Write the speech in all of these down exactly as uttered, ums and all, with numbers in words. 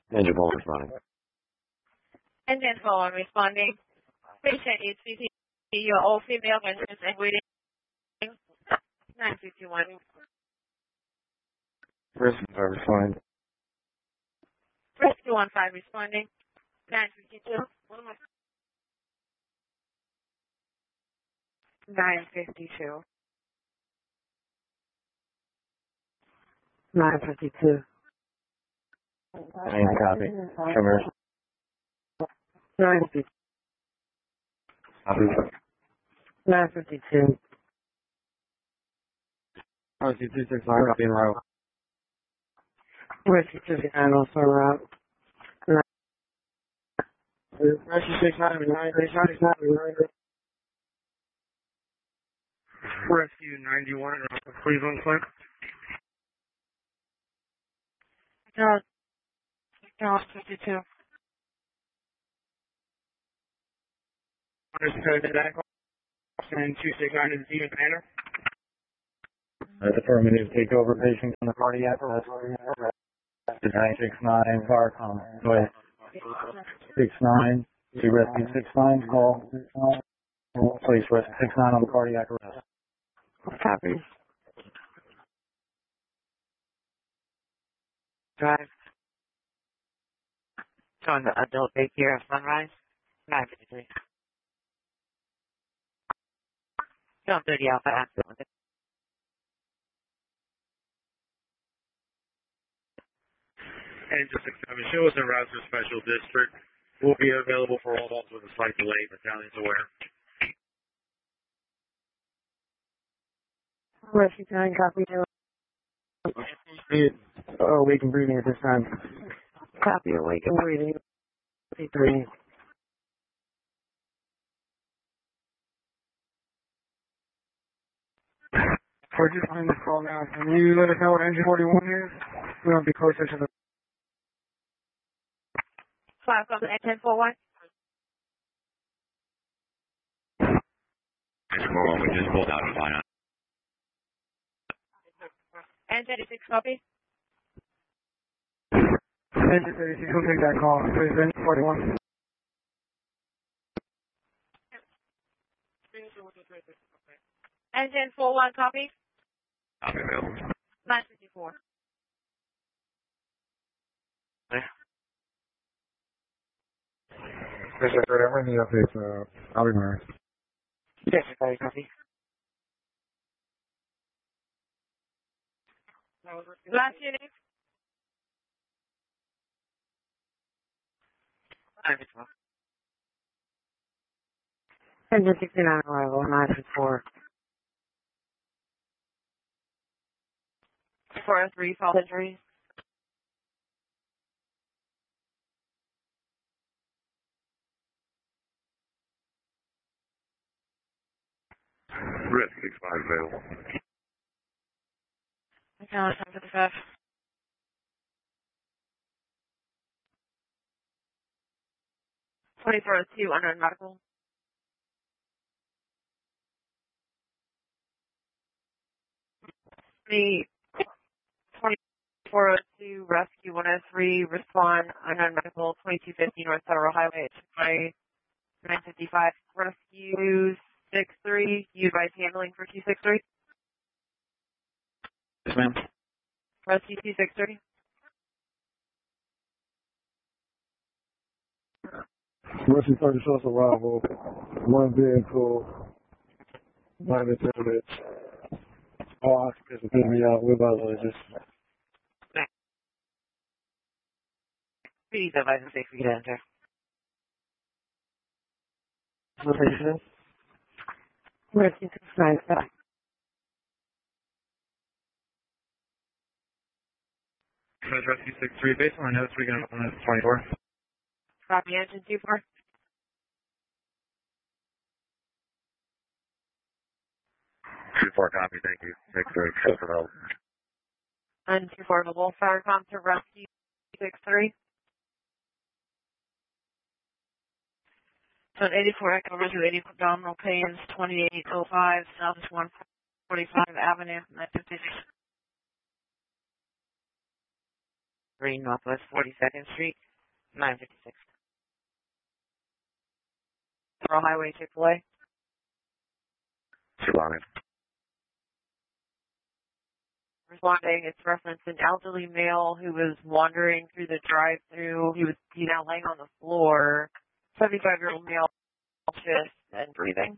Engine four responding. Engine four responding. Patient is C T, your all female residents and waiting. nine fifty-one. Rescue five responding. Rescue one five responding. nine fifty-two. nine fifty-two. nine fifty-two. Same copy. Tremors. nine fifty-two. Copy. nine fifty-two. R C two six nine, copy en route. Rescue two six nine also route. Rescue six nine, reminder. Rescue six nine, reminder. Rescue ninety-one, Cleveland, Flint. No, no, fifty-two. Understood that. And two six nine is Demon Banner. That's affirmative. Take over patient on the cardiac arrest. nine six nine, Farcom. Go ahead. six nine. See rescue six nine. Call six nine. Please rescue six nine on the cardiac arrest. Copy. Drive. Showing the adult daycare at Sunrise. nine fifty-three. Showing thirty Alpha accident. Engine six seven, show us a route to special district. Will be available for all adults with a slight delay. Battalion's aware. Rescue nine, copy. Oh, we can breathing at this time. Copy, awake and breathing. fifty-three. We're just on this call now. Can you let us know what engine forty-one is? We want to be closer to the... Five from the ten four one. Engine four one, we just pulled out of Zion. And thirty-six copy. Engine thirty-six, we'll take that call. Please, engine forty-one. Engine four one copy. Copy available. nine fifty-four. Yes, sir. Whatever the updates, uh, I'll be there. Yes, sir. Copy. Last unit. nine fifty-four. Engine sixty-nine arrival, nine fifty-four. four oh three, false injuries. Risk six five available. Okay, let's have to the fifth. twenty-four oh two, under medical. The twenty-four oh two, rescue one oh three, respond, unknown medical, twenty-two fifty North Federal Highway, by nine fifty-five, rescue six three, you guys handling for two six three? Yes, ma'am. Rescue two six three. Rescue thirty-six arrival. One vehicle. Nine attendants. All occupants will pick me out with others. Just... Please advise and safe for you to enter. Location. Rescue six nine, back. Rescue six three, based on my notes, we're going to open at twenty-four. Copy engine two four. two four copy, thank you. Six three, show for help. And two four mobile Firecom to rescue six three. So an eighty-four Echo Rescue eighty-four abdominal pains, twenty-eight oh five Southeast one forty-five Avenue, nine fifty-six. three Northwest forty-second Street, nine fifty-six. Federal Highway, Chick-fil-A. Responding. Responding, it's referenced an elderly male who was wandering through the drive-through. He was he's now laying on the floor. seventy-five-year-old male, chest and breathing.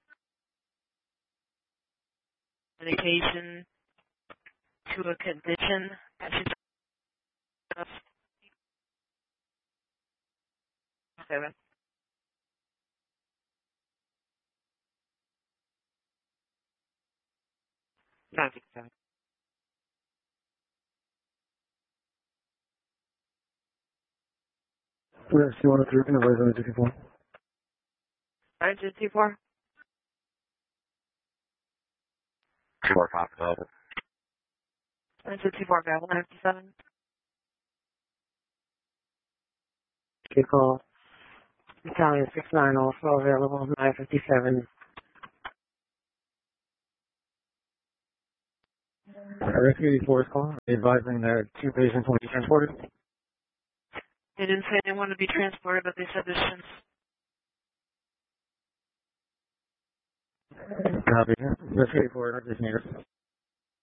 Indication to a condition that should seven. nine fifty-seven. We have C one oh three, can advise on the two four. nine two four. Two more copies of it. nine two four, available, nine fifty-seven. Okay, call. Italian six nine, also available, nine fifty-seven. Rescue eighty-four is calling, advising that two patients will be transported. They didn't say they wanted to be transported, but they said this Copy. Rescue eighty-four, emergency needed.